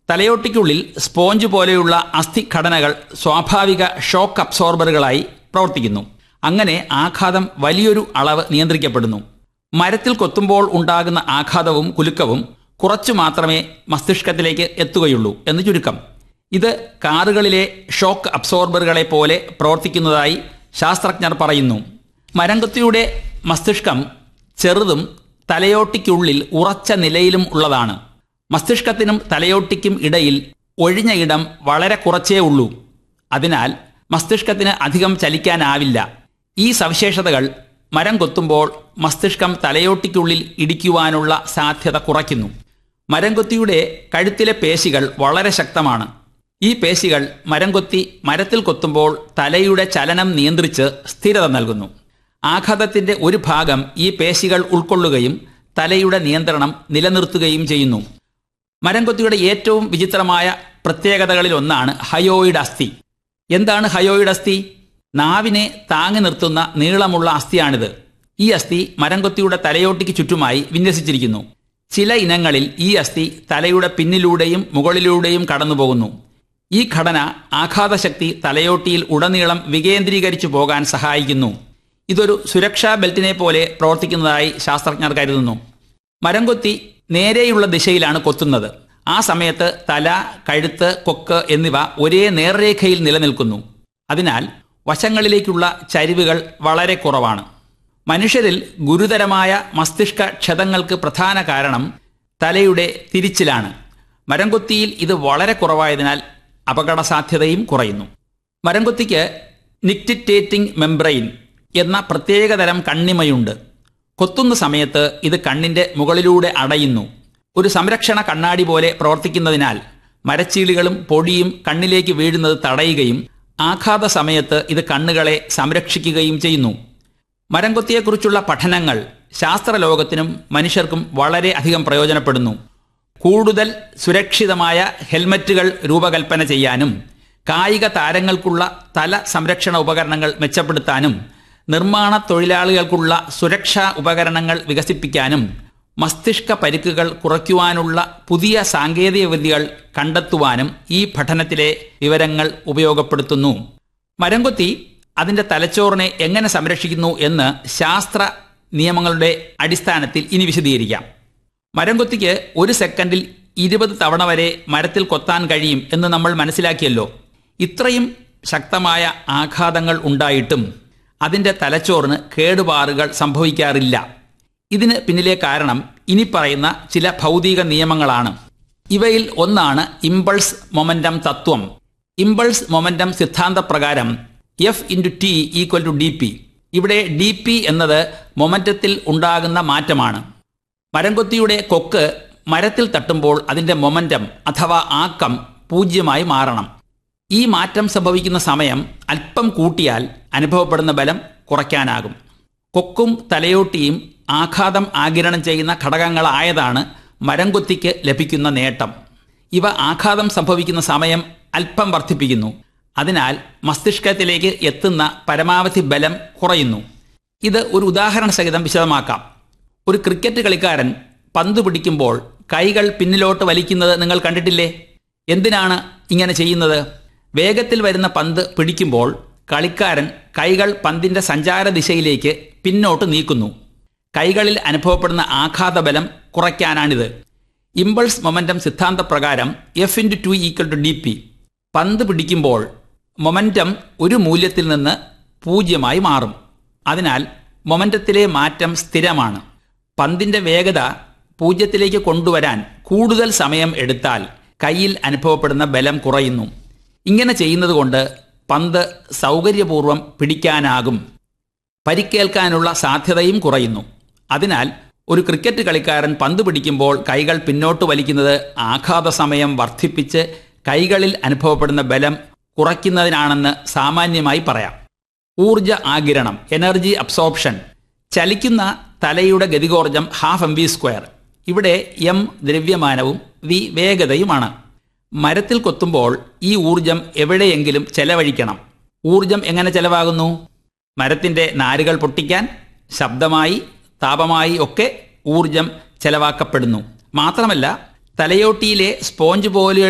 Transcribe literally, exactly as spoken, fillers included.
തലയോട്ടിക്കുള്ളിൽ sponge പോലെയുള്ള അസ്ഥിഘടനകൾ സ്വാഭാവിക shock അബ്സോർബറുകളായി പ്രവർത്തിക്കുന്നു. അങ്ങനെ ആഘാതം വലിയൊരു അളവ് നിയന്ത്രിക്കപ്പെടുന്നു. മരത്തിൽ കൊത്തുമ്പോൾ ഉണ്ടാകുന്ന ആഘാതവും കുലുക്കവും കുറച്ചു മാത്രമേ മസ്തിഷ്കത്തിലേക്ക് എത്തുകയുള്ളൂ എന്ന് ചുരുക്കം. ഇത് കാറുകളിലെ ഷോക്ക് അബ്സോർബറുകളെ പോലെ പ്രവർത്തിക്കുന്നതായി ശാസ്ത്രജ്ഞർ പറയുന്നു. മരംകൊത്തിയുടെ മസ്തിഷ്കം ചെറുതും തലയോട്ടിക്കുള്ളിൽ ഉറച്ച നിലയിലും ഉള്ളതാണ്. മസ്തിഷ്കത്തിനും തലയോട്ടിക്കും ഇടയിൽ ഒഴിഞ്ഞ ഇടം വളരെ കുറച്ചേ ഉള്ളൂ. അതിനാൽ മസ്തിഷ്കത്തിന് അധികം ചലിക്കാനാവില്ല. ഈ സവിശേഷതകൾ മരം കൊത്തുമ്പോൾ മസ്തിഷ്കം തലയോട്ടിക്കുള്ളിൽ ഇടിക്കുവാനുള്ള സാധ്യത കുറയ്ക്കുന്നു. മരംകൊത്തിയുടെ കഴുത്തിലെ പേശികൾ വളരെ ശക്തമാണ്. ഈ പേശികൾ മരംകൊത്തി മരത്തിൽ കൊത്തുമ്പോൾ തലയുടെ ചലനം നിയന്ത്രിച്ച് സ്ഥിരത നൽകുന്നു. ആഘാതത്തിന്റെ ഒരു ഭാഗം ഈ പേശികൾ ഉൾക്കൊള്ളുകയും തലയുടെ നിയന്ത്രണം നിലനിർത്തുകയും ചെയ്യുന്നു. മരംകൊത്തിയുടെ ഏറ്റവും വിചിത്രമായ പ്രത്യേകതകളിലൊന്നാണ് ഹയോയിഡ് അസ്ഥി. എന്താണ് ഹയോയിഡ് അസ്ഥി? നാവിനെ താങ്ങി നിർത്തുന്ന നീളമുള്ള അസ്ഥിയാണിത്. ഈ അസ്ഥി മരംകൊത്തിയുടെ തലയോട്ടിക്ക് ചുറ്റുമായി വിന്യസിച്ചിരിക്കുന്നു. ചില ഇനങ്ങളിൽ ഈ അസ്ഥി തലയുടെ പിന്നിലൂടെയും മുകളിലൂടെയും കടന്നുപോകുന്നു. ഈ ഘടന ആഘാതശക്തി തലയോട്ടിയിൽ ഉടനീളം വികേന്ദ്രീകരിച്ചു പോകാൻ സഹായിക്കുന്നു. ഇതൊരു സുരക്ഷാ ബെൽറ്റിനെ പോലെ പ്രവർത്തിക്കുന്നതായി ശാസ്ത്രജ്ഞർ കരുതുന്നു. മരംകൊത്തി നേരെയുള്ള ദിശയിലാണ് കൊത്തുന്നത്. ആ സമയത്ത് തല, കഴുത്ത്, കൊക്ക് എന്നിവ ഒരേ നേർരേഖയിൽ നിലനിൽക്കുന്നു. അതിനാൽ വശങ്ങളിലേക്കുള്ള ചരിവുകൾ വളരെ കുറവാണ്. മനുഷ്യരിൽ ഗുരുതരമായ മസ്തിഷ്ക ക്ഷതങ്ങൾക്ക് പ്രധാന കാരണം തലയുടെ തിരിച്ചിലാണ്. മരംകൊത്തിയിൽ ഇത് വളരെ കുറവായതിനാൽ അപകട സാധ്യതയും കുറയുന്നു. മരംകൊത്തിക്ക് നിക്റ്റിറ്റേറ്റിംഗ് മെംബ്രെയിൻ എന്ന പ്രത്യേകതരം കണ്ണിമയുണ്ട്. കൊത്തുന്ന സമയത്ത് ഇത് കണ്ണിന്റെ മുകളിലൂടെ അടയുന്നു. ഒരു സംരക്ഷണ കണ്ണാടി പോലെ പ്രവർത്തിക്കുന്നതിനാൽ മരച്ചീളുകളും പൊടിയും കണ്ണിലേക്ക് വീഴുന്നത് തടയുകയും ആഘാത സമയത്ത് ഇത് കണ്ണുകളെ സംരക്ഷിക്കുകയും ചെയ്യുന്നു. മരംകൊത്തിയെക്കുറിച്ചുള്ള പഠനങ്ങൾ ശാസ്ത്രലോകത്തിനും മനുഷ്യർക്കും വളരെ അധികം പ്രയോജനപ്പെടുന്നു. കൂടുതൽ സുരക്ഷിതമായ ഹെൽമറ്റുകൾ രൂപകൽപ്പന ചെയ്യാനും കായിക താരങ്ങൾക്കുള്ള തല സംരക്ഷണ ഉപകരണങ്ങൾ മെച്ചപ്പെടുത്താനും നിർമ്മാണ തൊഴിലാളികൾക്കുള്ള സുരക്ഷാ ഉപകരണങ്ങൾ വികസിപ്പിക്കാനും മസ്തിഷ്ക പരിക്കുകൾ കുറയ്ക്കുവാനുള്ള പുതിയ സാങ്കേതിക വിദ്യകൾ കണ്ടെത്തുവാനും ഈ പഠനത്തിലെ വിവരങ്ങൾ ഉപയോഗപ്പെടുത്തുന്നു. മരംകൊത്തി അതിൻ്റെ തലച്ചോറിനെ എങ്ങനെ സംരക്ഷിക്കുന്നു എന്ന് ശാസ്ത്ര നിയമങ്ങളുടെ അടിസ്ഥാനത്തിൽ ഇനി വിശദീകരിക്കാം. മരംകൊത്തിക്ക് ഒരു സെക്കൻഡിൽ ഇരുപത് തവണ വരെ മരത്തിൽ കൊത്താൻ കഴിയും എന്ന് നമ്മൾ മനസ്സിലാക്കിയല്ലോ. ഇത്രയും ശക്തമായ ആഘാതങ്ങൾ ഉണ്ടായിട്ടും അതിൻ്റെ തലച്ചോറിന് കേടുപാടുകൾ സംഭവിക്കാറില്ല. ഇതിന് പിന്നിലെ കാരണം ഇനി പറയുന്ന ചില ഭൗതിക നിയമങ്ങളാണ്. ഇവയിൽ ഒന്നാണ് ഇമ്പൾസ് മൊമെന്റം തത്വം. Impulse momentum സിദ്ധാന്തപ്രകാരം F into T equal to D P. ഇവിടെ ഡി പി എന്നത് മൊമെന്റത്തിൽ ഉണ്ടാകുന്ന മാറ്റമാണ്. മരംകൊത്തിയുടെ കൊക്ക് മരത്തിൽ തട്ടുമ്പോൾ അതിൻ്റെ മൊമെന്റം അഥവാ ആക്കം പൂജ്യമായി മാറണം. ഈ മാറ്റം സംഭവിക്കുന്ന സമയം അല്പം കൂട്ടിയാൽ അനുഭവപ്പെടുന്ന ബലം കുറയ്ക്കാനാകും. കൊക്കും തലയോട്ടിയും ആഘാതം ആഗിരണം ചെയ്യുന്ന ഘടകങ്ങളായതാണ് മരംകൊത്തിക്ക് ലഭിക്കുന്ന നേട്ടം. ഇവ ആഘാതം സംഭവിക്കുന്ന സമയം അല്പം വർദ്ധിപ്പിക്കുന്നു. അതിനാൽ മസ്തിഷ്കത്തിലേക്ക് എത്തുന്ന പരമാവധി ബലം കുറയുന്നു. ഇത് ഒരു ഉദാഹരണ സഹിതം വിശദമാക്കാം. ഒരു ക്രിക്കറ്റ് കളിക്കാരൻ പന്ത് പിടിക്കുമ്പോൾ കൈകൾ പിന്നിലോട്ട് വലിക്കുന്നത് നിങ്ങൾ കണ്ടിട്ടില്ലേ? എന്തിനാണ് ഇങ്ങനെ ചെയ്യുന്നത്? വേഗത്തിൽ വരുന്ന പന്ത് പിടിക്കുമ്പോൾ കളിക്കാരൻ കൈകൾ പന്തിൻ്റെ സഞ്ചാര ദിശയിലേക്ക് പിന്നോട്ട് നീക്കുന്നു. കൈകളിൽ അനുഭവപ്പെടുന്ന ആഘാതബലം കുറയ്ക്കാനാണിത്. Impulse momentum സിദ്ധാന്തപ്രകാരം F into two equal to D P. പന്ത് പിടിക്കുമ്പോൾ മൊമെന്റം ഒരു മൂല്യത്തിൽ നിന്ന് പൂജ്യമായി മാറും. അതിനാൽ മൊമെന്റത്തിലെ മാറ്റം സ്ഥിരമാണ്. പന്തിൻ്റെ വേഗത പൂജ്യത്തിലേക്ക് കൊണ്ടുവരാൻ കൂടുതൽ സമയം എടുത്താൽ കയ്യിൽ അനുഭവപ്പെടുന്ന ബലം കുറയുന്നു. ഇങ്ങനെ ചെയ്യുന്നത് കൊണ്ട് പന്ത് സൗകര്യപൂർവ്വം പിടിക്കാനാകും. പരിക്കേൽക്കാനുള്ള സാധ്യതയും കുറയുന്നു. അതിനാൽ ഒരു ക്രിക്കറ്റ് കളിക്കാരൻ പന്ത് പിടിക്കുമ്പോൾ കൈകൾ പിന്നോട്ട് വലിക്കുന്നത് ആഘാത സമയം വർദ്ധിപ്പിച്ച് കൈകളിൽ അനുഭവപ്പെടുന്ന ബലം കുറയ്ക്കുന്നതിനാണെന്ന് സാമാന്യമായി പറയാം. ഊർജ ആഗിരണം, എനർജി അബ്സോർപ്ഷൻ. ചലിക്കുന്ന തലയുടെ ഗതികോർജം ഹാഫ് എം വി സ്ക്വയർ. ഇവിടെ എം ദ്രവ്യമാനവും വി വേഗതയുമാണ്. മരത്തിൽ കൊത്തുമ്പോൾ ഈ ഊർജം എവിടെയെങ്കിലും ചെലവഴിക്കണം. ഊർജം എങ്ങനെ ചെലവാകുന്നു? മരത്തിൻ്റെ നാരുകൾ പൊട്ടിക്കാൻ, ശബ്ദമായി, താപമായി ഒക്കെ ഊർജം ചെലവാക്കപ്പെടുന്നു. മാത്രമല്ല തലയോട്ടിയിലെ സ്പോഞ്ച് പോലെ